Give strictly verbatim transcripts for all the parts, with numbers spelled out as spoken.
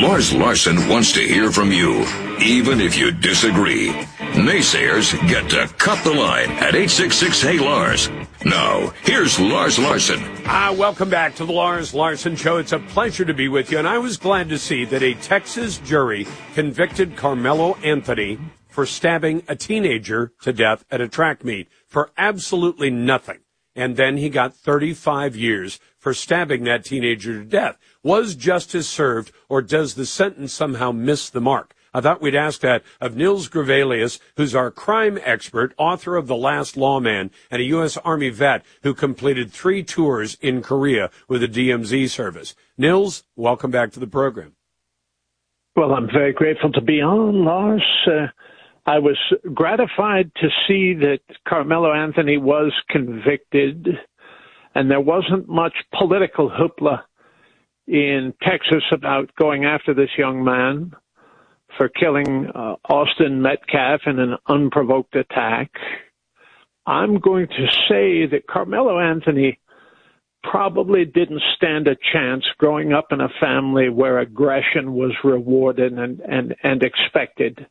Lars Larson wants to hear from you, even if you disagree. Naysayers get to cut the line at eight six six, hey Lars. Now, here's Lars Larson. Ah, welcome back to the Lars Larson Show. It's a pleasure to be with you, and I was glad to see that a Texas jury convicted Carmelo Anthony for stabbing a teenager to death at a track meet for absolutely nothing. And then he got thirty-five years for stabbing that teenager to death. Was justice served, or does the sentence somehow miss the mark? I thought we'd ask that of Nils Grevelius, who's our crime expert, author of The Last Lawman, and a U S Army vet who completed three tours in Korea with the D M Z service. Nils, welcome back to the program. Well, I'm very grateful to be on, Lars. Uh, I was gratified to see that Carmelo Anthony was convicted, and there wasn't much political hoopla in Texas about going after this young man for killing uh, Austin Metcalf in an unprovoked attack. I'm going to say that Carmelo Anthony probably didn't stand a chance growing up in a family where aggression was rewarded and, and, and expected.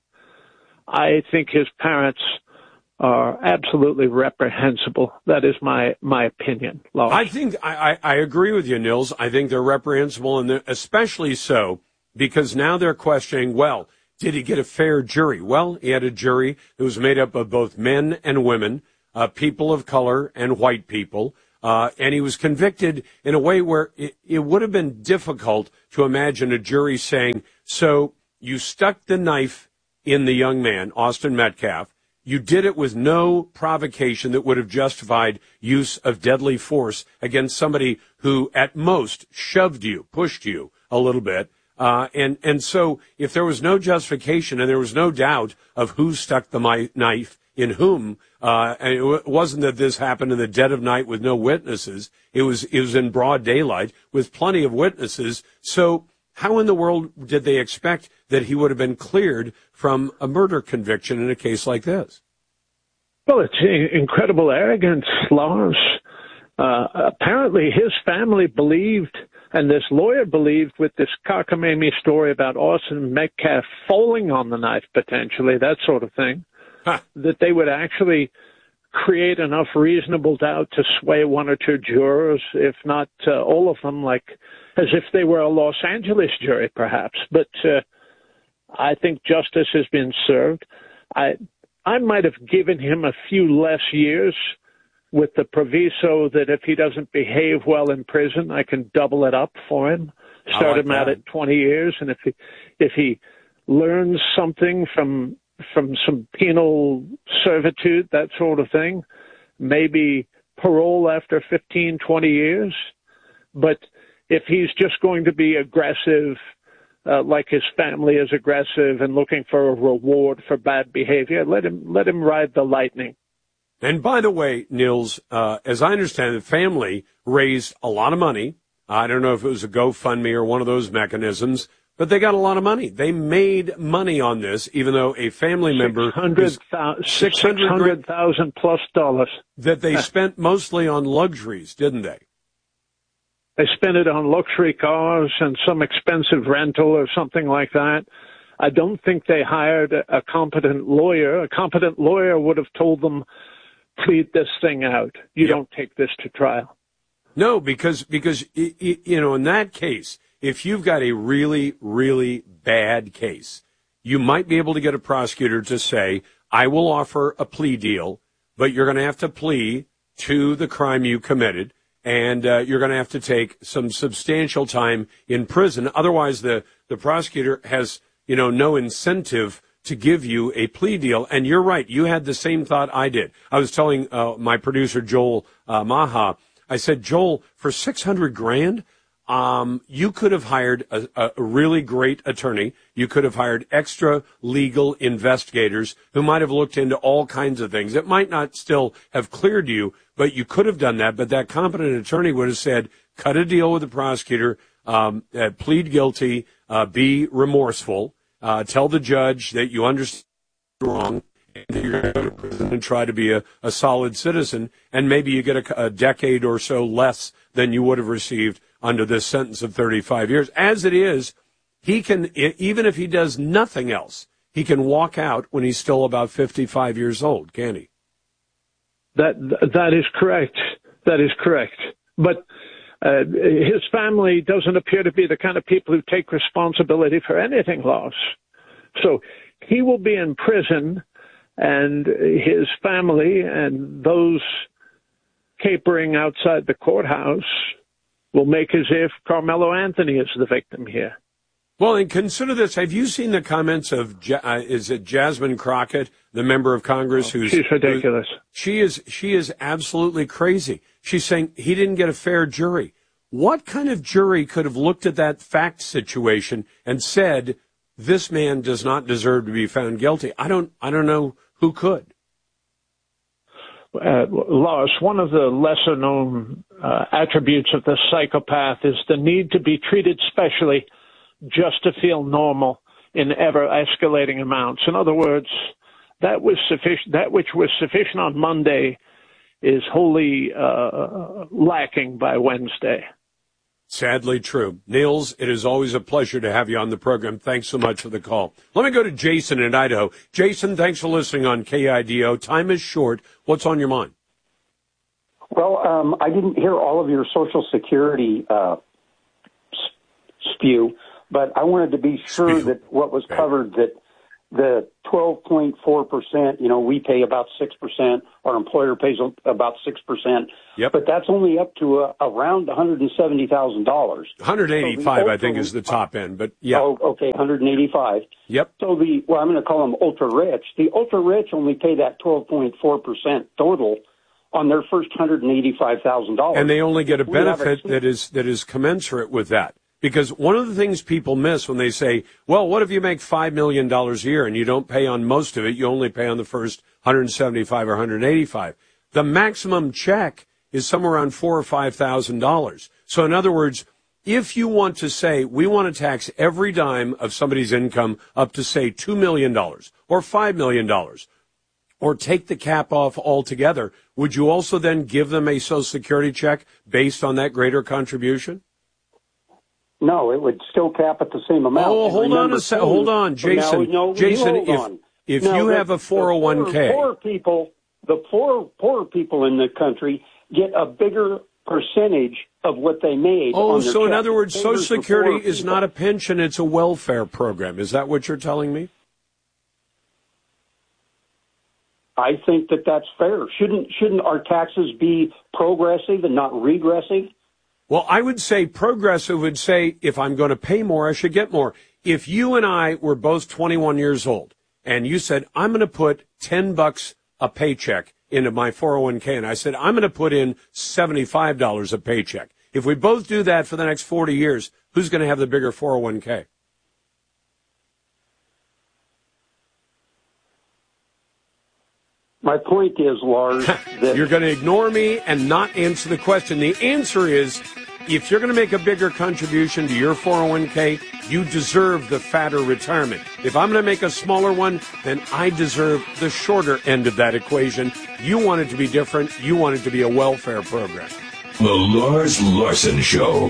I think his parents are absolutely reprehensible. That is my, my opinion, Lars. I think I, I agree with you, Nils. I think they're reprehensible, and they're especially so because now they're questioning, well, did he get a fair jury? Well, he had a jury that was made up of both men and women, uh, people of color and white people, uh, and he was convicted in a way where it, it would have been difficult to imagine a jury saying, so you stuck the knife in the young man, Austin Metcalf. You did it with no provocation that would have justified use of deadly force against somebody who at most shoved you, pushed you a little bit. Uh, and, and so if there was no justification and there was no doubt of who stuck the mi- knife in whom, uh, and it w- wasn't that this happened in the dead of night with no witnesses. It was, it was in broad daylight with plenty of witnesses. So how in the world did they expect that he would have been cleared from a murder conviction in a case like this? Well, it's incredible arrogance, Lars. Uh, apparently his family believed, and this lawyer believed with this cockamamie story about Austin Metcalf falling on the knife potentially, that sort of thing, huh. that they would actually create enough reasonable doubt to sway one or two jurors, if not uh, all of them, like as if they were a Los Angeles jury, perhaps. But uh, I think justice has been served. I I might have given him a few less years with the proviso that if he doesn't behave well in prison, I can double it up for him, start like him out that. at twenty years. And if he, if he learns something from from some penal servitude, that sort of thing, maybe parole after fifteen, twenty years. But if he's just going to be aggressive, uh, like his family is aggressive and looking for a reward for bad behavior, let him let him ride the lightning. And by the way, Nils, uh, as I understand, the family raised a lot of money. I don't know if it was a GoFundMe or one of those mechanisms, but they got a lot of money. They made money on this, even though a family member six hundred thousand plus dollars that they spent mostly on luxuries, didn't they? They spent it on luxury cars and some expensive rental or something like that. I don't think they hired a, a competent lawyer. A competent lawyer would have told them, plead this thing out. You yep. don't take this to trial. No, because, because, you know, in that case, if you've got a really, really bad case, you might be able to get a prosecutor to say, I will offer a plea deal, but you're going to have to plea to the crime you committed, and uh, you're going to have to take some substantial time in prison. Otherwise, the, the prosecutor has, you know, no incentive to give you a plea deal. And you're right. You had the same thought I did. I was telling uh, my producer, Joel uh, Maha, I said, Joel, for six hundred grand, um, you could have hired a, a really great attorney. You could have hired extra legal investigators who might have looked into all kinds of things. It might not still have cleared you, but you could have done that. But that competent attorney would have said, cut a deal with the prosecutor, um, uh, plead guilty, uh, be remorseful, uh, tell the judge that you understand wrong, and that you're going to go to prison and try to be a, a solid citizen, and maybe you get a, a decade or so less than you would have received under this sentence of thirty-five years. As it is, he can, even if he does nothing else, he can walk out when he's still about fifty-five years old, can he? That that is correct. That is correct. But uh, his family doesn't appear to be the kind of people who take responsibility for anything, Lars. So he will be in prison, and his family and those capering outside the courthouse will make as if Carmelo Anthony is the victim here. Well, and consider this. Have you seen the comments of, uh, is it Jasmine Crockett, the member of Congress? Oh, who's she's ridiculous. Who, she is, she is absolutely crazy. She's saying he didn't get a fair jury. What kind of jury could have looked at that fact situation and said, this man does not deserve to be found guilty? I don't, I don't know who could. Uh, Lars, one of the lesser-known uh, attributes of the psychopath is the need to be treated specially just to feel normal in ever-escalating amounts. In other words, that was sufficient. That which was sufficient on Monday is wholly uh, lacking by Wednesday. Sadly true. Niels, it is always a pleasure to have you on the program. Thanks so much for the call. Let me go to Jason in Idaho. Jason, thanks for listening on K I D O. Time is short. What's on your mind? Well, um, I didn't hear all of your Social Security uh, spew, but I wanted to be sure Spew. that what was Okay. covered, that the twelve point four percent, you know, we pay about six percent, our employer pays about six percent, Yep. but that's only up to uh, around one hundred seventy thousand dollars. one hundred eighty-five, So the I think, is the top end, but yeah. Oh, okay, one hundred eighty-five. Yep. So the, well, I'm going to call them ultra-rich. The ultra-rich only pay that twelve point four percent total on their first one hundred eighty-five thousand dollars. And they only get a We have benefit a- that is that is commensurate with that. Because one of the things people miss when they say, well, what if you make five million dollars a year and you don't pay on most of it, you only pay on the first one hundred seventy-five or one hundred eighty-five. The maximum check is somewhere around four thousand or five thousand dollars. So in other words, if you want to say, we want to tax every dime of somebody's income up to, say, two million dollars or five million dollars, or take the cap off altogether, would you also then give them a Social Security check based on that greater contribution? No, it would still cap at the same amount. Oh, And hold on remember, a second. too, Hold on, Jason. No, no, Jason, hold if on. if No, you the- have a four oh one k, the poor, poor people, the poor poor people in the country get a bigger percentage of what they made. oh, on their so in check. other words, It Social favors the Security poor is people. not a pension; it's a welfare program. Is that what you're telling me? I think that that's fair. Shouldn't shouldn't our taxes be progressive and not regressive? Well, I would say progressive would say if I'm going to pay more, I should get more. If you and I were both twenty-one years old and you said, I'm going to put ten bucks a paycheck into my four oh one k, and I said, I'm going to put in seventy-five dollars a paycheck. If we both do that for the next forty years, who's going to have the bigger four oh one k? My point is, Lars, that You're going to ignore me and not answer the question. The answer is, if you're going to make a bigger contribution to your four oh one k, you deserve the fatter retirement. If I'm going to make a smaller one, then I deserve the shorter end of that equation. You want it to be different. You want it to be a welfare program. The Lars Larson Show.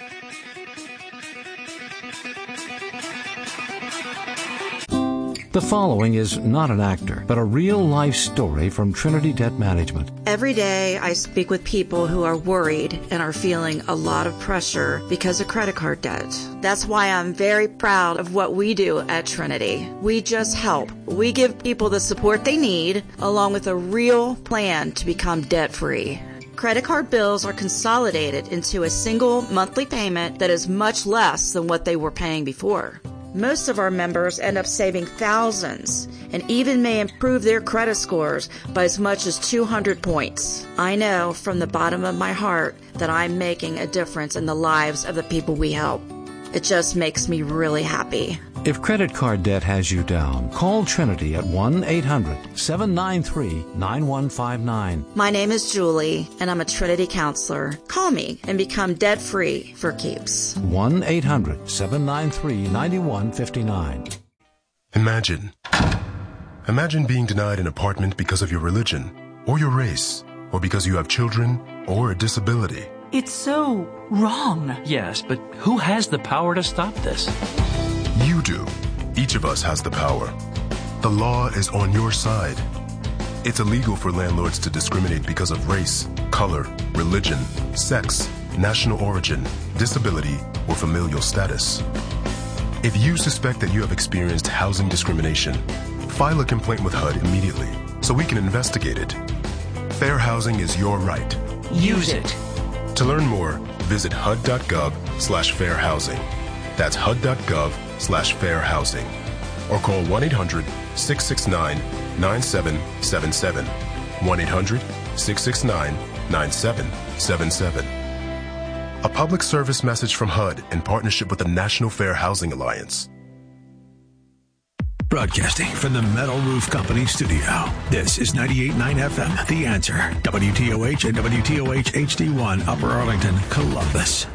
The following is not an actor, but a real-life story from Trinity Debt Management. Every day I speak with people who are worried and are feeling a lot of pressure because of credit card debt. That's why I'm very proud of what we do at Trinity. We just help. We give people the support they need, along with a real plan to become debt-free. Credit card bills are consolidated into a single monthly payment that is much less than what they were paying before. Most of our members end up saving thousands and even may improve their credit scores by as much as two hundred points. I know from the bottom of my heart that I'm making a difference in the lives of the people we help. It just makes me really happy. If credit card debt has you down, call Trinity at one eight hundred seven nine three nine one five nine. My name is Julie, and I'm a Trinity counselor. Call me and become debt-free for keeps. one eight hundred seven nine three nine one five nine. Imagine. Imagine being denied an apartment because of your religion, or your race, or because you have children, or a disability. It's so wrong. Yes, but who has the power to stop this? Each of us has the power. The law is on your side. It's illegal for landlords to discriminate because of race, color, religion, sex, national origin, disability, or familial status. If you suspect that you have experienced housing discrimination, file a complaint with H U D immediately so we can investigate it. Fair housing is your right. Use it. To learn more, visit H U D dot gov slash fair housing. That's H U D dot gov slash fair housing. Or call one eight hundred six six nine nine seven seven seven. one eight hundred six six nine nine seven seven seven. A public service message from H U D in partnership with the National Fair Housing Alliance. Broadcasting from the Metal Roof Company studio. This is ninety-eight point nine F M, The Answer. W T O H and W T O H H D one, Upper Arlington, Columbus.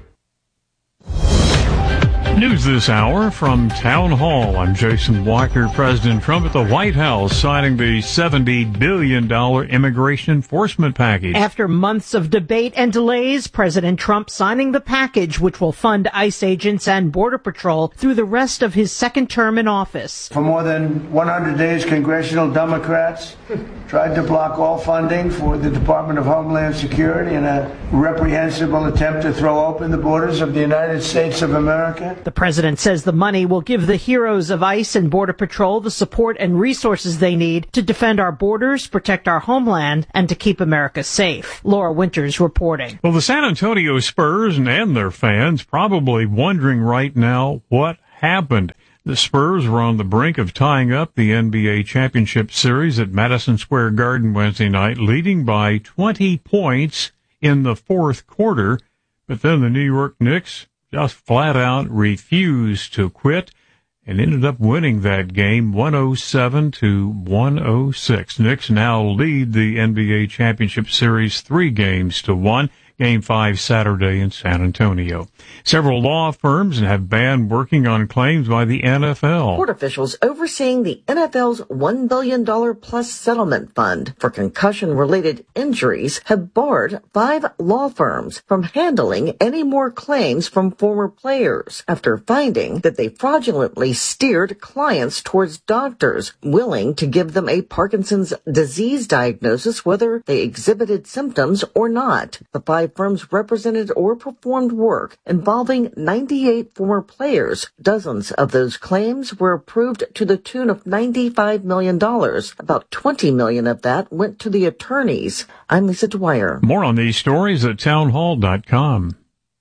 News this hour from Town Hall. I'm Jason Walker. President Trump at the White House signing the seventy billion dollars immigration enforcement package. After months of debate and delays, President Trump signing the package which will fund ICE agents and Border Patrol through the rest of his second term in office. For more than one hundred days, congressional Democrats tried to block all funding for the Department of Homeland Security in a reprehensible attempt to throw open the borders of the United States of America. The president says the money will give the heroes of ICE and Border Patrol the support and resources they need to defend our borders, protect our homeland, and to keep America safe. Laura Winters reporting. Well, the San Antonio Spurs and their fans probably wondering right now what happened. The Spurs were on the brink of tying up the N B A championship series at Madison Square Garden Wednesday night, leading by twenty points in the fourth quarter. But then the New York Knicks just flat out refused to quit and ended up winning that game one oh seven to one oh six. Knicks now lead the N B A championship series three games to one. Game five Saturday in San Antonio. Several law firms have banned working on claims by the N F L. Court officials overseeing the N F L's one billion dollars plus settlement fund for concussion-related injuries have barred five law firms from handling any more claims from former players after finding that they fraudulently steered clients towards doctors willing to give them a Parkinson's disease diagnosis whether they exhibited symptoms or not. The five firms represented or performed work involving ninety-eight former players. Dozens of those claims were approved to the tune of ninety-five million dollars. About twenty million dollars of that went to the attorneys. I'm Lisa Dwyer. More on these stories at townhall dot com.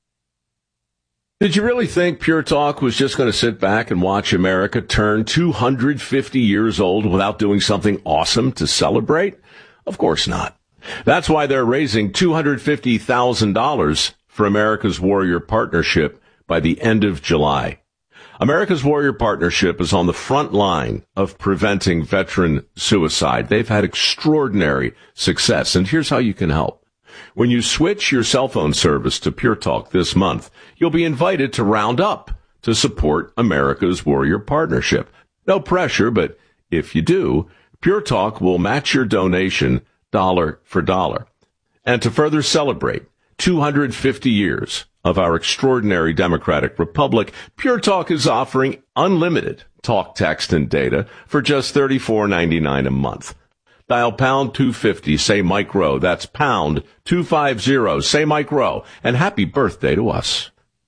Did you really think Pure Talk was just going to sit back and watch America turn two hundred fifty years old without doing something awesome to celebrate? Of course not. That's why they're raising two hundred fifty thousand dollars for America's Warrior Partnership by the end of July. America's Warrior Partnership is on the front line of preventing veteran suicide. They've had extraordinary success, and here's how you can help. When you switch your cell phone service to Pure Talk this month, you'll be invited to round up to support America's Warrior Partnership. No pressure, but if you do, Pure Talk will match your donation dollar for dollar. And to further celebrate two hundred fifty years of our extraordinary democratic republic, Pure Talk is offering unlimited talk, text, and data for just thirty-four ninety-nine a month. Dial pound two fifty, say Mike Rowe. That's pound two fifty, say Mike Rowe. And happy birthday to us.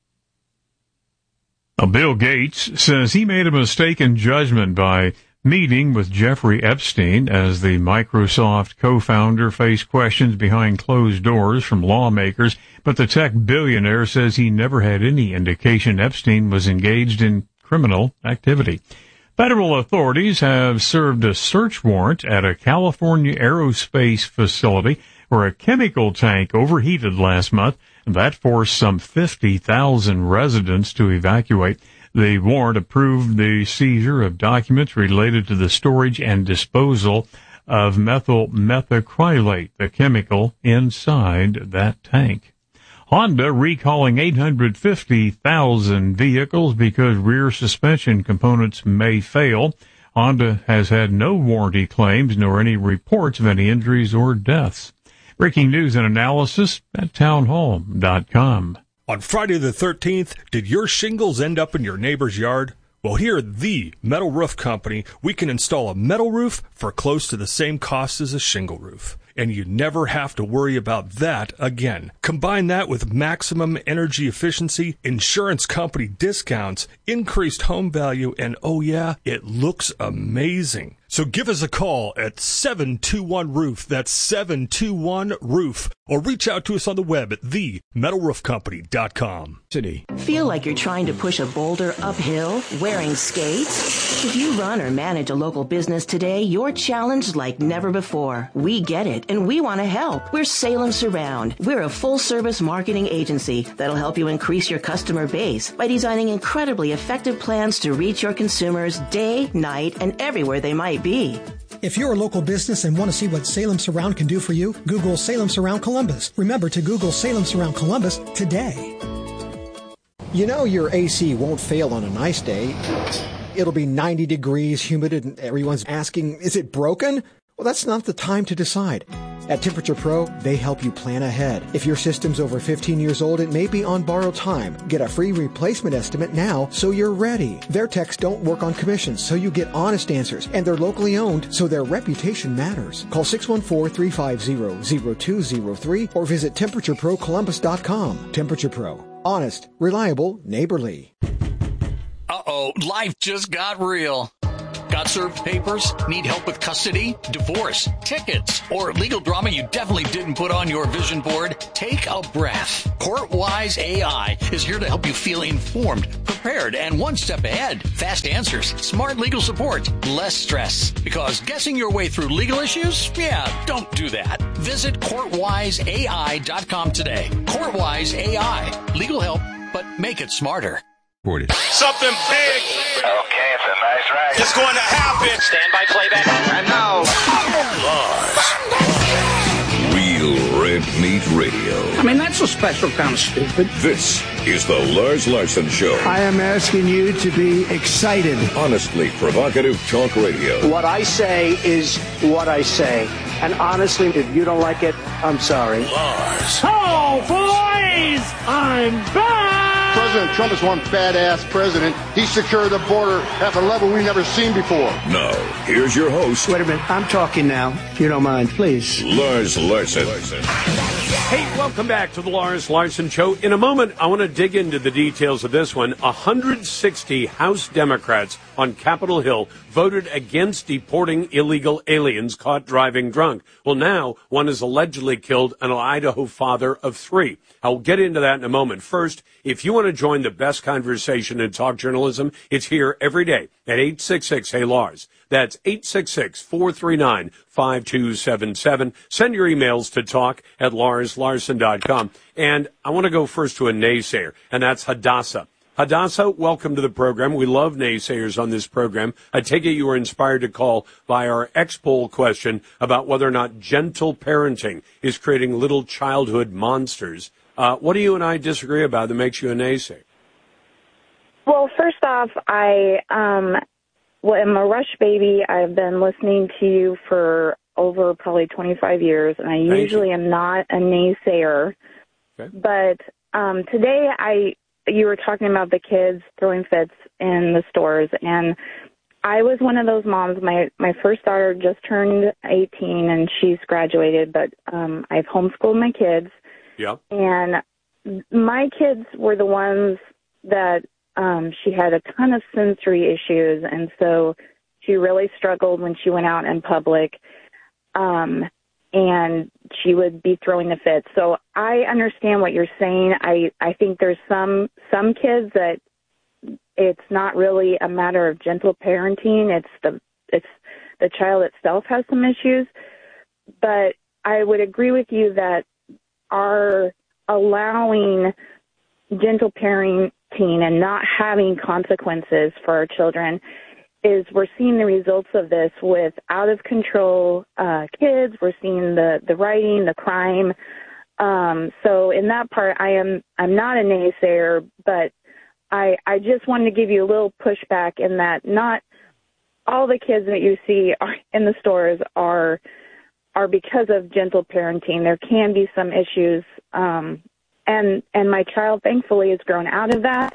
Now, Bill Gates says he made a mistake in judgment by meeting with Jeffrey Epstein as the Microsoft co-founder faced questions behind closed doors from lawmakers, but the tech billionaire says he never had any indication Epstein was engaged in criminal activity. Federal authorities have served a search warrant at a California aerospace facility where a chemical tank overheated last month, and that forced some fifty thousand residents to evacuate. The warrant approved the seizure of documents related to the storage and disposal of methyl methacrylate, the chemical inside that tank. Honda recalling eight hundred fifty thousand vehicles because rear suspension components may fail. Honda has had no warranty claims nor any reports of any injuries or deaths. Breaking news and analysis at townhall dot com. On Friday the thirteenth, did your shingles end up in your neighbor's yard? Well, here at the Metal Roof Company, we can install a metal roof for close to the same cost as a shingle roof. And you never have to worry about that again. Combine that with maximum energy efficiency, insurance company discounts, increased home value, and oh yeah, it looks amazing. So give us a call at seven two one roof. That's seven two one roof. Or reach out to us on the web at the metal roof company dot com. City. Feel like you're trying to push a boulder uphill wearing skates? If you run or manage a local business today, you're challenged like never before. We get it, and we want to help. We're Salem Surround. We're a full-service marketing agency that'll help you increase your customer base by designing incredibly effective plans to reach your consumers day, night, and everywhere they might be. If you're a local business and want to see what Salem Surround can do for you, Google Salem Surround Columbus. Remember to Google Salem Surround Columbus today. You know your A C won't fail on a nice day. It'll be ninety degrees, humid, and everyone's asking, is it broken? Well, that's not the time to decide. At Temperature Pro, they help you plan ahead. If your system's over fifteen years old, it may be on borrowed time. Get a free replacement estimate now so you're ready. Their techs don't work on commissions, so you get honest answers. And they're locally owned, so their reputation matters. Call six one four, three five zero, zero two zero three or visit temperature pro columbus dot com. Temperature Pro. Honest, reliable, neighborly. Uh-oh, life just got real. Got served papers? Need help with custody, divorce, tickets, or legal drama you definitely didn't put on your vision board? Take a breath. CourtWise A I is here to help you feel informed, prepared, and one step ahead. Fast answers, smart legal support, less stress. Because guessing your way through legal issues? Yeah, don't do that. Visit court wise A I dot com today. CourtWise A I. Legal help, but make it smarter. Something big. Okay, it's a nice ride. It's going to happen. Stand by playback. And now, Lars. Real Red Meat Radio. I mean, that's a special kind of stupid. This is the Lars Larson Show. I am asking you to be excited. Honestly provocative talk radio. What I say is what I say. And honestly, if you don't like it, I'm sorry. Lars. Oh, boys! I'm back! President Trump is one badass president. He secured the border at a level we've never seen before. Now, here's your host. Wait a minute. I'm talking now, if you don't mind, please. Lars Larson. Hey, welcome back to the Lars Larson Show. In a moment, I want to dig into the details of this one. one hundred sixty House Democrats on Capitol Hill voted against deporting illegal aliens caught driving drunk. Well, now one has allegedly killed an Idaho father of three. I'll get into that in a moment. First, if you want to join the best conversation in talk journalism, it's here every day at eight six six, hey Lars. That's eight six six, four three nine, five two seven seven. Send your emails to talk at lars larson dot com. And I want to go first to a naysayer, and that's Hadassah. Hadassah, welcome to the program. We love naysayers on this program. I take it you were inspired to call by our X-poll question about whether or not gentle parenting is creating little childhood monsters. Uh, what do you and I disagree about that makes you a naysayer? Well, first off, I um, well, I'm a Rush baby. I've been listening to you for over probably twenty-five years, and I Thank usually you. am not a naysayer. Okay. But um, today, I you were talking about the kids throwing fits in the stores, and I was one of those moms. My my first daughter just turned eighteen, and she's graduated, but um, I've homeschooled my kids. Yeah. And my kids were the ones that um, she had a ton of sensory issues, and so she really struggled when she went out in public, um, and she would be throwing the fits. So I understand what you're saying. I, I think there's some some kids that it's not really a matter of gentle parenting. It's the it's the child itself has some issues. But I would agree with you that our allowing gentle parenting and not having consequences for our children is we're seeing the results of this with out of control uh, kids. We're seeing the, the rioting, the crime. Um, so in that part, I am I'm not a naysayer, but I I just wanted to give you a little pushback in that not all the kids that you see are in the stores are are because of gentle parenting. There can be some issues, um, and and my child thankfully has grown out of that.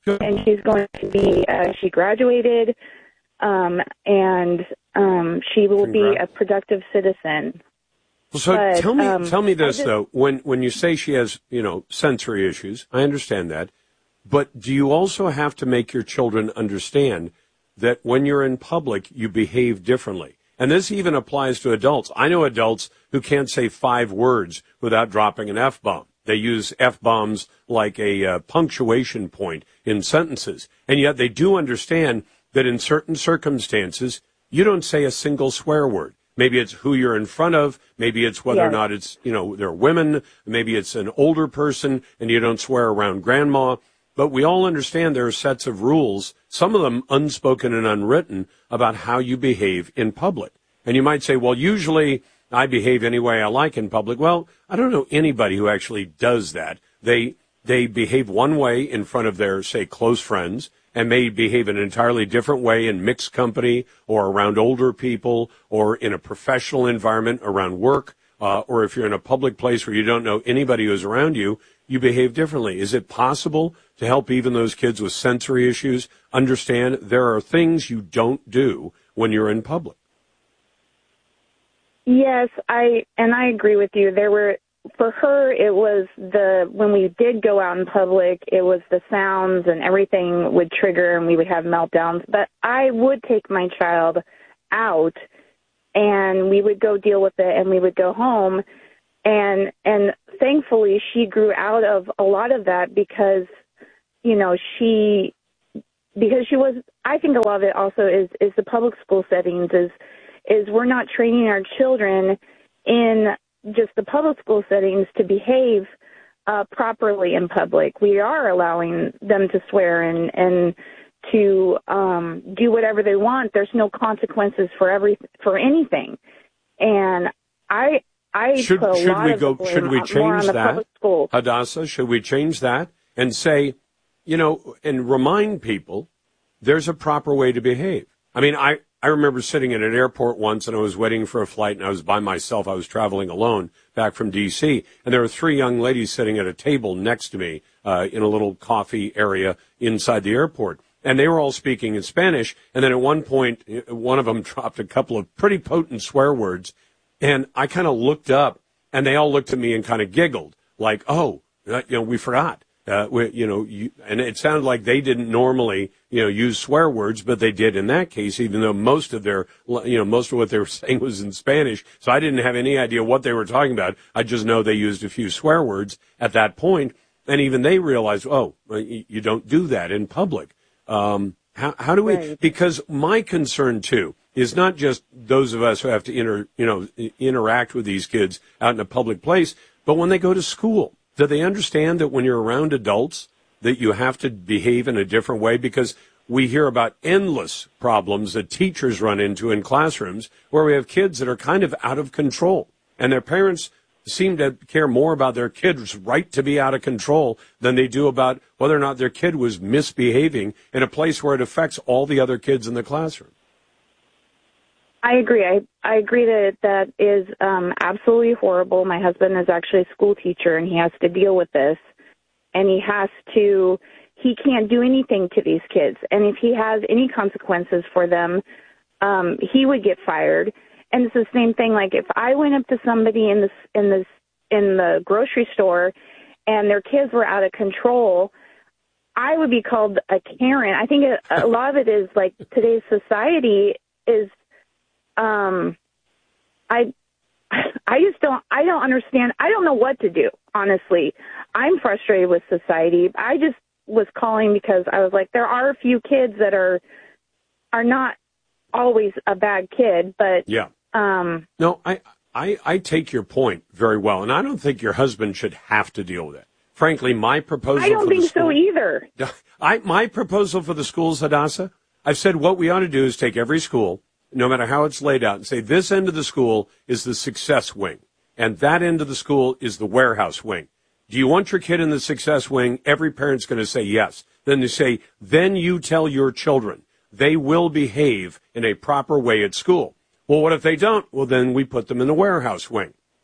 and she's going to be, uh, she graduated, um, and um, she will Congrats. be a productive citizen. So but, tell me, um, tell me this just, though. When when you say she has, you know, sensory issues, I understand that. But do you also have to make your children understand that when you're in public, you behave differently? And this even applies to adults. I know adults who can't say five words without dropping an F-bomb. They use F-bombs like a uh, punctuation point in sentences. And yet they do understand that in certain circumstances, you don't say a single swear word. Maybe it's who you're in front of. Maybe it's whether yes. or not it's, you know, they're women. Maybe it's an older person and you don't swear around grandma. But we all understand there are sets of rules, some of them unspoken and unwritten, about how you behave in public. And you might say, well, usually I behave any way I like in public. Well, I don't know anybody who actually does that. They they behave one way in front of their, say, close friends, and may behave an entirely different way in mixed company or around older people or in a professional environment around work, uh, or if you're in a public place where you don't know anybody who's around you, you behave differently. Is it possible to help even those kids with sensory issues understand there are things you don't do when you're in public? Yes, I and I agree with you. There were, for her, it was the, when we did go out in public, it was the sounds and everything would trigger and we would have meltdowns. But I would take my child out and we would go deal with it and we would go home. And and thankfully she grew out of a lot of that because, you know, she, because she was, I think a lot of it also is, is the public school settings is, is we're not training our children in just the public school settings to behave uh, properly in public. We are allowing them to swear and, and to um, do whatever they want. There's no consequences for every for anything. And I I should put a should lot we of go the blame should we on- more on change the that, public school. Hadassah? Should we change that and say, you know, and remind people there's a proper way to behave? I mean, I. I remember sitting at an airport once, and I was waiting for a flight, and I was by myself. I was traveling alone back from D C, and there were three young ladies sitting at a table next to me uh, in a little coffee area inside the airport, and they were all speaking in Spanish. And then at one point, one of them dropped a couple of pretty potent swear words, and I kind of looked up, and they all looked at me and kind of giggled, like, "Oh, you know, we forgot." Uh, we, you know, you, and it sounded like they didn't normally, you know, use swear words, but they did in that case, even though most of their, you know, most of what they were saying was in Spanish. So I didn't have any idea what they were talking about. I just know they used a few swear words at that point, and even they realized, oh, you don't do that in public. Um, how, how do we? Right. Because my concern too is not just those of us who have to inter, you know, interact with these kids out in a public place, but when they go to school. Do they understand that when you're around adults that you have to behave in a different way? Because we hear about endless problems that teachers run into in classrooms where we have kids that are kind of out of control. And their parents seem to care more about their kid's right to be out of control than they do about whether or not their kid was misbehaving in a place where it affects all the other kids in the classroom. I agree. I, I agree that that is um, absolutely horrible. My husband is actually a school teacher, and he has to deal with this. And he has to, he can't do anything to these kids. And if he has any consequences for them, um, he would get fired. And it's the same thing. Like if I went up to somebody in this in this in the grocery store, and their kids were out of control, I would be called a Karen. I think a, a lot of it is like today's society is. Um, I, I just don't, I don't understand. I don't know what to do, honestly. I'm frustrated with society. I just was calling because I was like, there are a few kids that are, are not always a bad kid, but, yeah. um, no, I, I, I take your point very well. And I don't think your husband should have to deal with it. Frankly, my proposal I don't for think the school, so either. I, my proposal for the schools, Hadassah, I've said what we ought to do is take every school, no matter how it's laid out, and say this end of the school is the success wing, and that end of the school is the warehouse wing. Do you want your kid in the success wing? Every parent's going to say yes. Then they say, then you tell your children they will behave in a proper way at school. Well, what if they don't? Well, then we put them in the warehouse wing.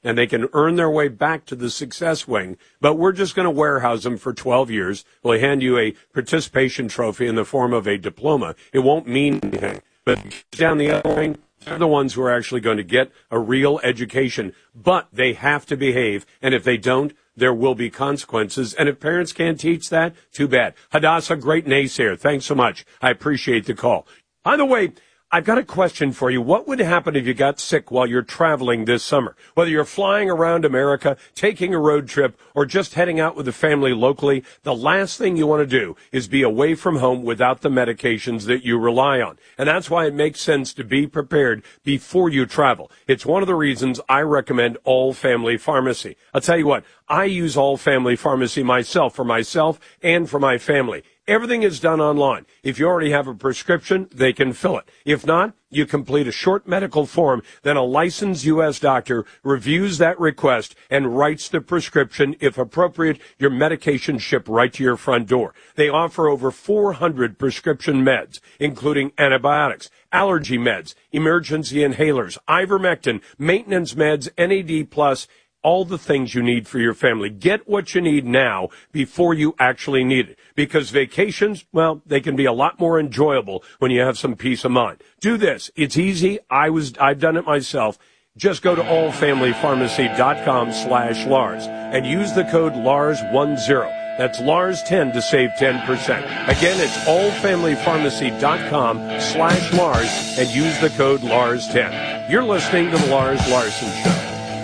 and they can earn their way back to the success wing, but we're just going to warehouse them for twelve years. We'll hand you a participation trophy in the form of a diploma. It won't mean anything. But down the other wing, they're the ones who are actually going to get a real education, but they have to behave, and if they don't, there will be consequences. And if parents can't teach that, too bad. Hadassah, great naysayer. Thanks so much. I appreciate the call. By the way, I've got a question for you. What would happen if you got sick while you're traveling this summer? Whether you're flying around America, taking a road trip, or just heading out with the family locally, the last thing you want to do is be away from home without the medications that you rely on. And that's why it makes sense to be prepared before you travel. It's one of the reasons I recommend All Family Pharmacy. I'll tell you what, I use All Family Pharmacy myself, for myself and for my family. Everything is done online. If you already have a prescription, they can fill it. If not, you complete a short medical form, then a licensed U S doctor reviews that request and writes the prescription. If appropriate, your medication shipped right to your front door. They offer over four hundred prescription meds, including antibiotics, allergy meds, emergency inhalers, ivermectin, maintenance meds, N A D plus, all the things you need for your family. Get what you need now before you actually need it. Because vacations, well, they can be a lot more enjoyable when you have some peace of mind. Do this. It's easy. I was, I've done it myself. Just go to allfamilypharmacy.com slash Lars and use the code Lars ten. That's Lars ten to save ten percent. Again, it's allfamilypharmacy.com slash Lars and use the code Lars ten. You're listening to the Lars Larson Show.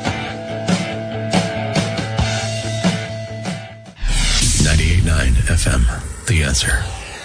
ninety-eight point nine F M, The Answer.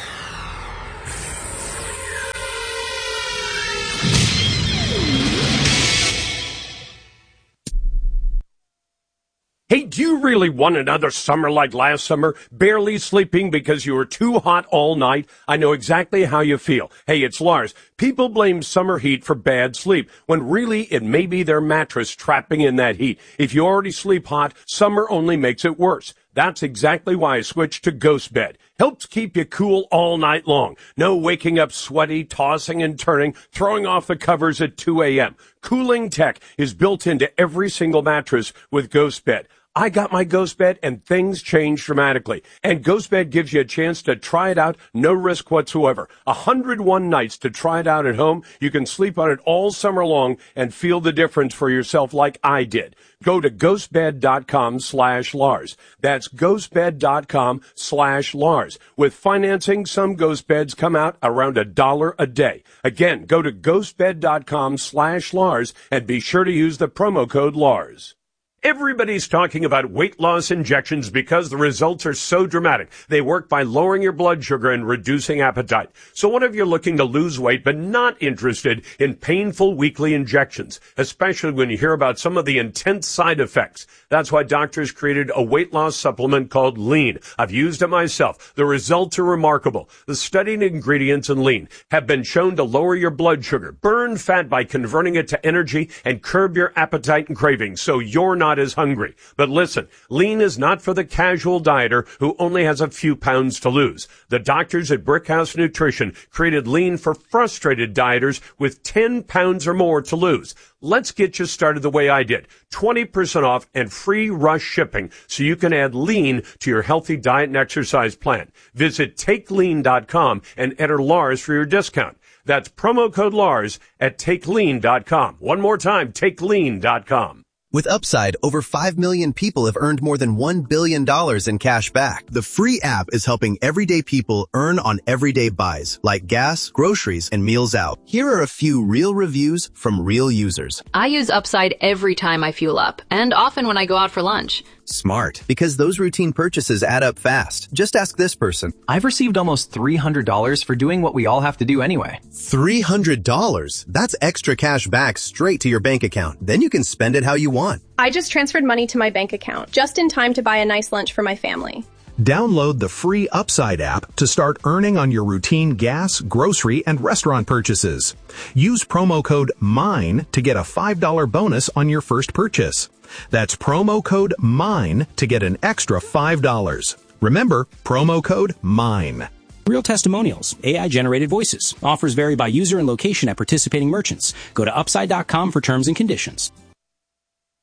Hey, do you really want another summer like last summer? Barely sleeping because you were too hot all night? I know exactly how you feel. Hey, it's Lars. People blame summer heat for bad sleep, when really it may be their mattress trapping in that heat. If you already sleep hot, summer only makes it worse. That's exactly why I switched to Ghost Bed. Helps keep you cool all night long. No waking up sweaty, tossing and turning, throwing off the covers at two a.m. Cooling tech is built into every single mattress with Ghost Bed. I got my Ghost Bed and things changed dramatically. And Ghost Bed gives you a chance to try it out, no risk whatsoever. one hundred one nights to try it out at home. You can sleep on it all summer long and feel the difference for yourself like I did. Go to ghostbed.com slash Lars. That's ghostbed.com slash Lars. With financing, some Ghost Beds come out around a dollar a day. Again, go to ghostbed.com slash Lars and be sure to use the promo code Lars. Everybody's talking about weight loss injections because the results are so dramatic. They work by lowering your blood sugar and reducing appetite. So what if you're looking to lose weight but not interested in painful weekly injections, especially when you hear about some of the intense side effects? That's why doctors created a weight loss supplement called Lean. I've used it myself. The results are remarkable. The studied ingredients in Lean have been shown to lower your blood sugar, burn fat by converting it to energy, and curb your appetite and cravings, so you're not as hungry. But listen, Lean is not for the casual dieter who only has a few pounds to lose. The doctors at Brickhouse Nutrition created Lean for frustrated dieters with ten pounds or more to lose. Let's get you started the way I did. twenty percent off and free rush shipping so you can add Lean to your healthy diet and exercise plan. Visit take lean dot com and enter Lars for your discount. That's promo code Lars at take lean dot com. One more time, take lean dot com. With Upside, over five million people have earned more than one billion dollars in cash back. The free app is helping everyday people earn on everyday buys, like gas, groceries, and meals out. Here are a few real reviews from real users. I use Upside every time I fuel up, and often when I go out for lunch. Smart, because those routine purchases add up fast. Just ask this person. I've received almost three hundred dollars for doing what we all have to do anyway. three hundred dollars? That's extra cash back straight to your bank account. Then you can spend it how you want. I just transferred money to my bank account, just in time to buy a nice lunch for my family. Download the free Upside app to start earning on your routine gas, grocery, and restaurant purchases. Use promo code MINE to get a five dollars bonus on your first purchase. That's promo code MINE to get an extra five dollars. Remember, promo code MINE. Real testimonials, A I-generated voices. Offers vary by user and location at participating merchants. Go to upside dot com for terms and conditions.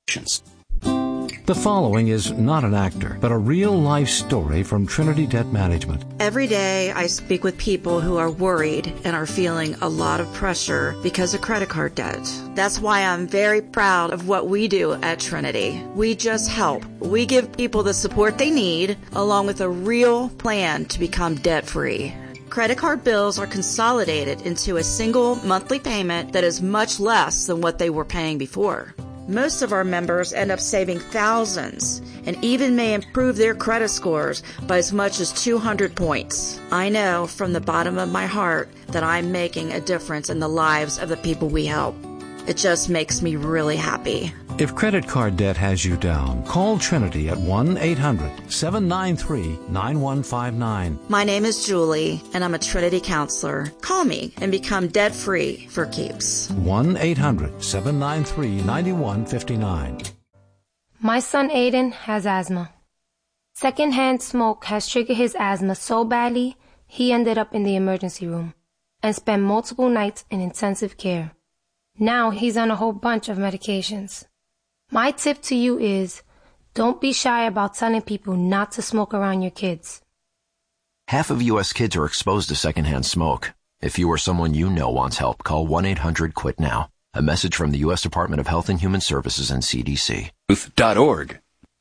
The following is not an actor, but a real-life story from Trinity Debt Management. Every day I speak with people who are worried and are feeling a lot of pressure because of credit card debt. That's why I'm very proud of what we do at Trinity. We just help. We give people the support they need, along with a real plan to become debt-free. Credit card bills are consolidated into a single monthly payment that is much less than what they were paying before. Most of our members end up saving thousands and even may improve their credit scores by as much as two hundred points. I know from the bottom of my heart that I'm making a difference in the lives of the people we help. It just makes me really happy. If credit card debt has you down, call Trinity at one eight hundred seven nine three nine one five nine. My name is Julie, and I'm a Trinity counselor. Call me and become debt-free for keeps. one eight hundred seven nine three nine one five nine. My son Aiden has asthma. Secondhand smoke has triggered his asthma so badly, he ended up in the emergency room and spent multiple nights in intensive care. Now he's on a whole bunch of medications. My tip to you is, don't be shy about telling people not to smoke around your kids. Half of U S kids are exposed to secondhand smoke. If you or someone you know wants help, call one eight hundred quit now. A message from the U S Department of Health and Human Services and C D C. Youth dot org.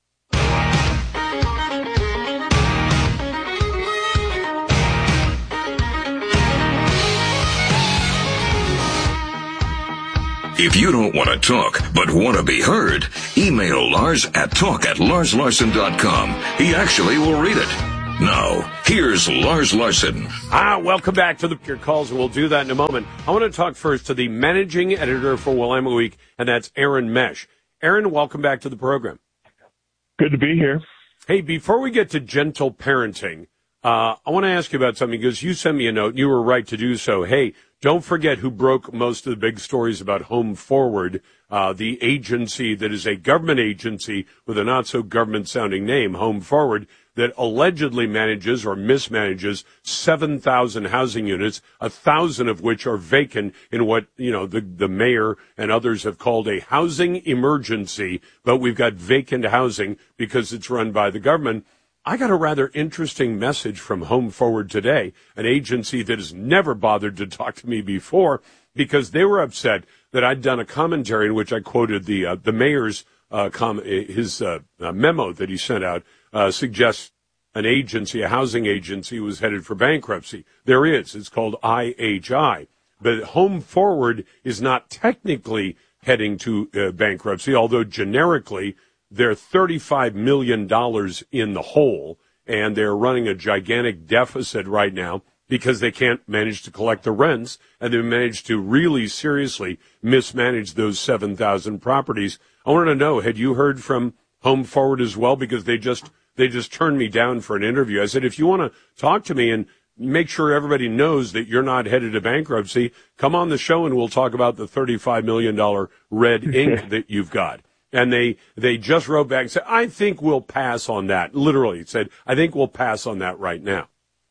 If you don't want to talk, but want to be heard, email Lars at talk at lars larson dot com. He actually will read it. Now, here's Lars Larson. Ah, welcome back to the your calls, and we'll do that in a moment. I want to talk first to the managing editor for Willamette Week, and that's Aaron Mesh. Aaron, welcome back to the program. Good to be here. Hey, before we get to gentle parenting, uh, I want to ask you about something, because you sent me a note, and you were right to do so. Hey, don't forget who broke most of the big stories about Home Forward, uh, the agency that is a government agency with a not-so-government-sounding name, Home Forward, that allegedly manages or mismanages seven thousand housing units, one thousand of which are vacant in what, you know, the, the mayor and others have called a housing emergency, but we've got vacant housing because it's run by the government. I got a rather interesting message from Home Forward today, an agency that has never bothered to talk to me before, because they were upset that I'd done a commentary in which I quoted the uh, the mayor's uh, com- his uh, uh, memo that he sent out uh, suggests an agency, a housing agency, was headed for bankruptcy. There is. It's called I H I. But Home Forward is not technically heading to uh, bankruptcy, although generically they're thirty-five million dollars in the hole, and they're running a gigantic deficit right now because they can't manage to collect the rents, and they've managed to really seriously mismanage those seven thousand properties. I wanted to know, had you heard from Home Forward as well? Because they just they just turned me down for an interview. I said, if you want to talk to me and make sure everybody knows that you're not headed to bankruptcy, come on the show and we'll talk about the thirty-five million dollars red ink that you've got. And they, they just wrote back and said, I think we'll pass on that. Literally, it said, I think we'll pass on that right now.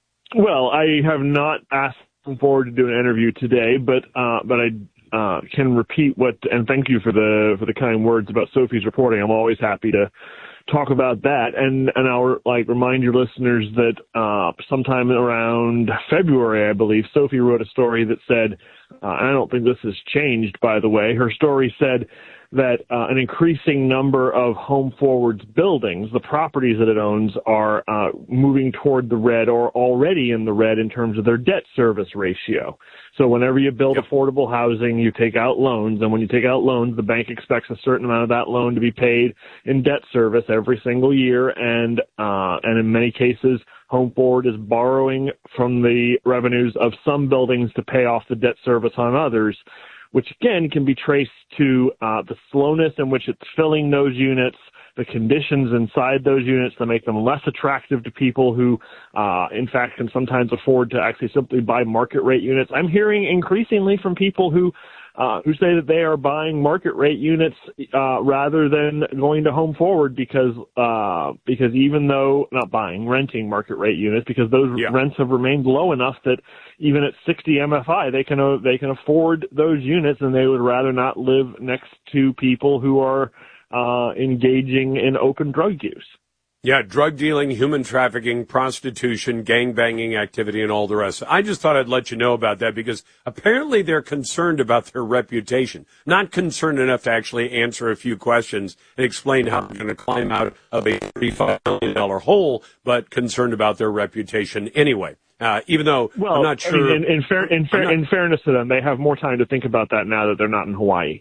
Well, I have not asked them forward to do an interview today, but uh, but I uh, can repeat what, and thank you for the for the kind words about Sophie's reporting. I'm always happy to talk about that, and and I'll like remind your listeners that uh, sometime around February, I believe, Sophie wrote a story that said, uh, and I don't think this has changed, by the way. Her story said that uh, an increasing number of Home Forward's buildings, the properties that it owns, are uh, moving toward the red or already in the red in terms of their debt service ratio. So whenever you build yep. affordable housing, you take out loans, and when you take out loans, the bank expects a certain amount of that loan to be paid in debt service every single year, and uh, and in many cases, Home Forward is borrowing from the revenues of some buildings to pay off the debt service on others, which again can be traced to uh, the slowness in which it's filling those units, the conditions inside those units that make them less attractive to people who, uh, in fact, can sometimes afford to actually simply buy market rate units. I'm hearing increasingly from people who uh, who say that they are buying market rate units uh, rather than going to Home Forward because uh, because even though not buying, renting market rate units, because those yeah. rents have remained low enough that even at sixty M F I, they can uh, they can afford those units, and they would rather not live next to people who are uh, engaging in open drug use. Yeah, drug dealing, human trafficking, prostitution, gangbanging activity, and all the rest. I just thought I'd let you know about that because apparently they're concerned about their reputation, not concerned enough to actually answer a few questions and explain how they're going to climb out of a thirty-five million dollars hole, but concerned about their reputation anyway. Uh, even though well, I'm not sure. I mean, in, in, fair, in, fair, not, in fairness to them, they have more time to think about that now that they're not in Hawaii.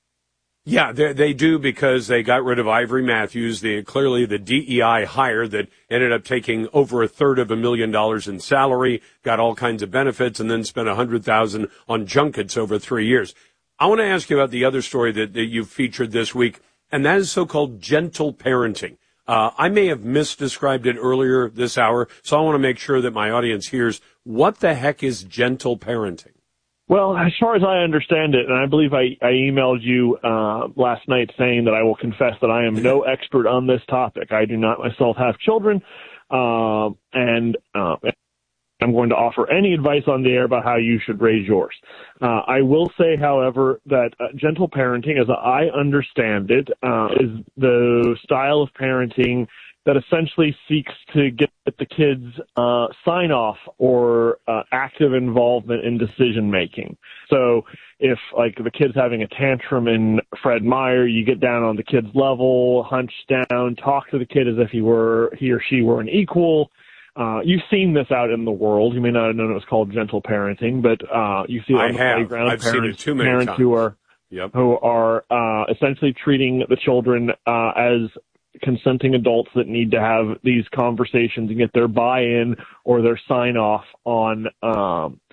Yeah, they, they do because they got rid of Ivory Matthews, the clearly the D E I hire that ended up taking over a third of a million dollars in salary, got all kinds of benefits, and then spent a hundred thousand on junkets over three years. I want to ask you about the other story that, that you featured this week, and that is so-called gentle parenting. Uh, I may have misdescribed it earlier this hour, so I want to make sure that my audience hears what the heck is gentle parenting. Well, as far as I understand it, and I believe I, I emailed you uh, last night saying that I will confess that I am no expert on this topic. I do not myself have children, uh, and uh, I'm going to offer any advice on the air about how you should raise yours. Uh, I will say, however, that uh, gentle parenting, as I understand it, uh, is the style of parenting that essentially seeks to get the kids uh, sign off or uh, active involvement in decision making. So if like the kid's having a tantrum in Fred Meyer, you get down on the kid's level, hunch down, talk to the kid as if he were he or she were an equal. Uh, you've seen this out in the world. You may not have known it was called gentle parenting, but uh, you see it on the playground. I've parents, seen it too many parents times. who are yep. who are uh, essentially treating the children uh, as consenting adults that need to have these conversations and get their buy-in or their sign-off on um,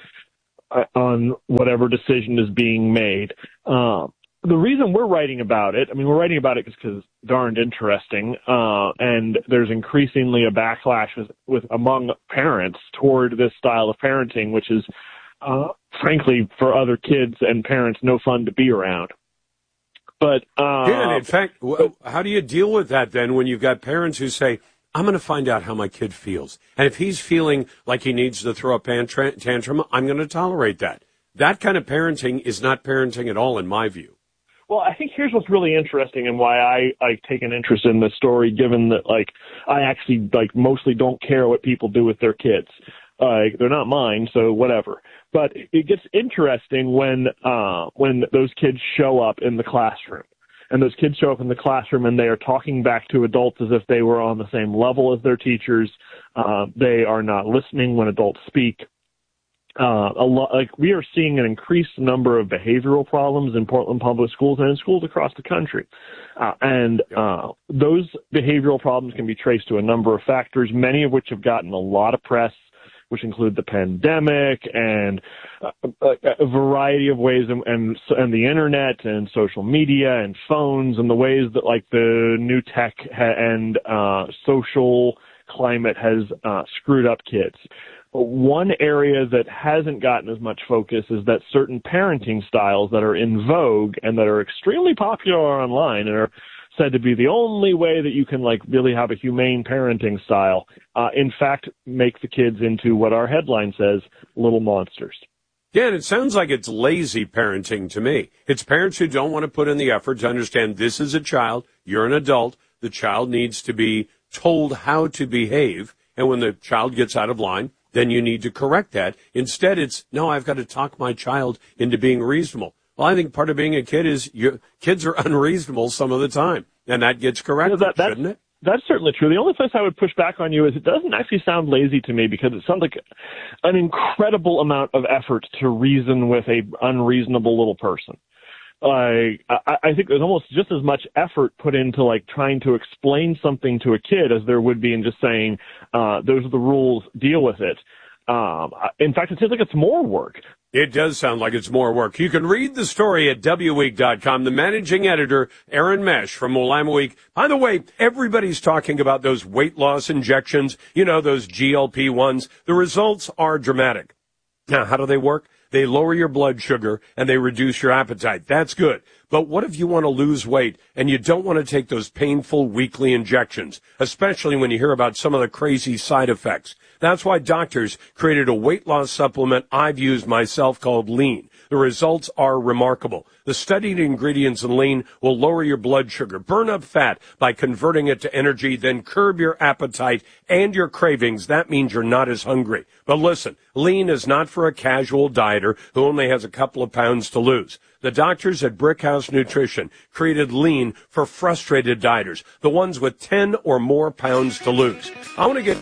on whatever decision is being made. Um, the reason we're writing about it, I mean, we're writing about it because it's darned interesting, uh, and there's increasingly a backlash with, with among parents toward this style of parenting, which is, uh, frankly, for other kids and parents, no fun to be around. But uh, yeah, in fact, how do you deal with that then when you've got parents who say, I'm going to find out how my kid feels. And if he's feeling like he needs to throw a tantrum, I'm going to tolerate that. That kind of parenting is not parenting at all, in my view. Well, I think here's what's really interesting and why I, I take an interest in this story, given that, like, I actually, like, mostly don't care what people do with their kids. Uh, they're not mine, so whatever. But it gets interesting when uh, when those kids show up in the classroom. And those kids show up in the classroom and they are talking back to adults as if they were on the same level as their teachers. Uh, they are not listening when adults speak. Uh, a lot, like we are seeing an increased number of behavioral problems in Portland public schools and in schools across the country. Uh, and uh, those behavioral problems can be traced to a number of factors, many of which have gotten a lot of press, which include the pandemic and a, a variety of ways, and, and and the internet and social media and phones and the ways that like the new tech ha- and uh, social climate has uh, screwed up kids. But one area that hasn't gotten as much focus is that certain parenting styles that are in vogue and that are extremely popular online and are said to be the only way that you can like really have a humane parenting style, uh, in fact, make the kids into what our headline says, little monsters. Yeah, and it sounds like it's lazy parenting to me. It's parents who don't want to put in the effort to understand this is a child, you're an adult, the child needs to be told how to behave, and when the child gets out of line, then you need to correct that. Instead, it's, no, I've got to talk my child into being reasonable. Well, I think part of being a kid is your kids are unreasonable some of the time, and that gets corrected, yeah, that, shouldn't it? That's certainly true. The only place I would push back on you is it doesn't actually sound lazy to me because it sounds like an incredible amount of effort to reason with a unreasonable little person. Like, I, I think there's almost just as much effort put into like trying to explain something to a kid as there would be in just saying, uh, those are the rules, deal with it. Um, in fact, it seems like it's more work. It does sound like it's more work. You can read the story at W week dot com. The managing editor, Aaron Mesh from Willamette Week. By the way, everybody's talking about those weight loss injections, you know, those G L P ones. The results are dramatic. Now, how do they work? They lower your blood sugar and they reduce your appetite. That's good. But what if you want to lose weight and you don't want to take those painful weekly injections, especially when you hear about some of the crazy side effects? That's why doctors created a weight loss supplement I've used myself called Lean. The results are remarkable. The studied ingredients in lean will lower your blood sugar, burn up fat by converting it to energy, then curb your appetite and your cravings. That means you're not as hungry. But listen, lean is not for a casual dieter who only has a couple of pounds to lose. The doctors at Brickhouse Nutrition created lean for frustrated dieters, the ones with ten or more pounds to lose. I want to get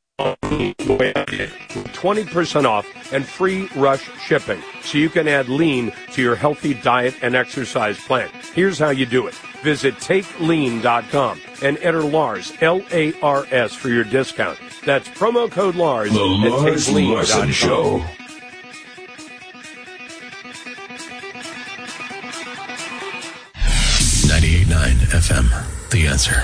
twenty percent off and free rush shipping so you can add lean to your healthy diet and exercise plan. Here's how you do it. Visit take lean dot com and enter Lars, L A R S, for your discount. That's promo code Lars The at Lars take lean dot com. Larson Show. ninety-eight point nine F M, The Answer.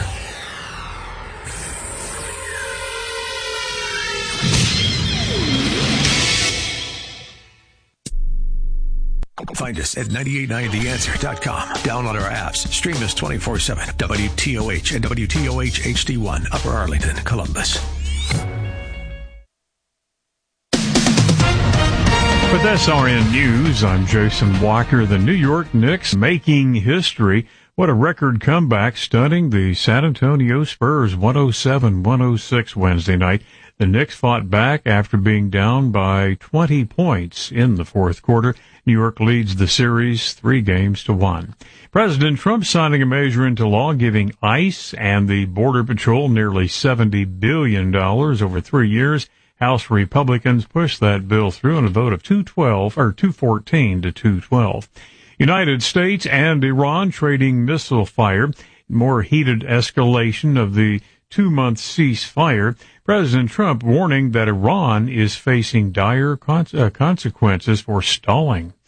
Find us at nine eight nine the answer dot com. Download our apps. Stream us twenty-four seven. W T O H and W T O H H D one, Upper Arlington, Columbus. With S R N News, I'm Jason Walker. The New York Knicks making history. What a record comeback, stunning the San Antonio Spurs one oh seven one oh six Wednesday night. The Knicks fought back after being down by twenty points in the fourth quarter. New York leads the series three games to one. President Trump signing a measure into law giving ICE and the Border Patrol nearly seventy billion dollars over three years. House Republicans pushed that bill through in a vote of two twelve or two fourteen to two twelve. United States and Iran trading missile fire. More heated escalation of the two-month ceasefire. President Trump warning that Iran is facing dire con- uh, consequences for stalling.